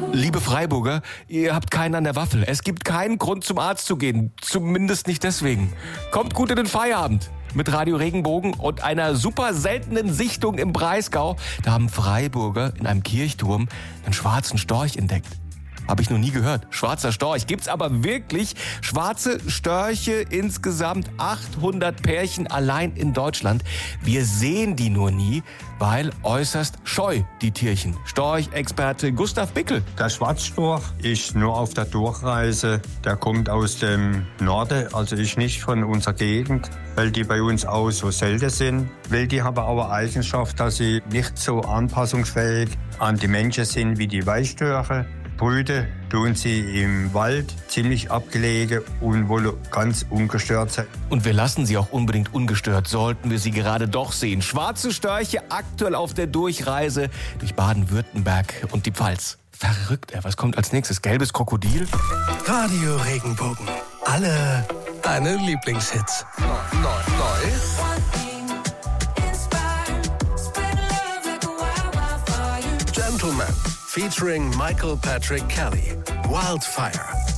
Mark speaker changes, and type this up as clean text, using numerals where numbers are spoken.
Speaker 1: Liebe Freiburger, ihr habt keinen an der Waffel. Es gibt keinen Grund, zum Arzt zu gehen. Zumindest nicht deswegen. Kommt gut in den Feierabend. Mit Radio Regenbogen und einer super seltenen Sichtung im Breisgau. Da haben Freiburger in einem Kirchturm einen schwarzen Storch entdeckt. Habe ich noch nie gehört. Schwarzer Storch. Gibt's aber wirklich schwarze Störche, insgesamt 800 Pärchen allein in Deutschland. Wir sehen die nur nie, weil äußerst scheu die Tierchen. Storchexperte Gustav Bickel.
Speaker 2: Der Schwarzstorch ist nur auf der Durchreise. Der kommt aus dem Norden, also ist nicht von unserer Gegend, weil die bei uns auch so selten sind. Weil die haben aber Eigenschaft, dass sie nicht so anpassungsfähig an die Menschen sind wie die Weißstörche. Brüten tun sie im Wald, ziemlich abgelegen und wohl ganz ungestört sein.
Speaker 1: Und wir lassen sie auch unbedingt ungestört, sollten wir sie gerade doch sehen. Schwarze Störche aktuell auf der Durchreise durch Baden-Württemberg und die Pfalz. Verrückt, was kommt als nächstes? Gelbes Krokodil?
Speaker 3: Radio Regenbogen. Alle deine Lieblingshits. Neu. Gentleman. Featuring Michael Patrick Kelly. Wildfire.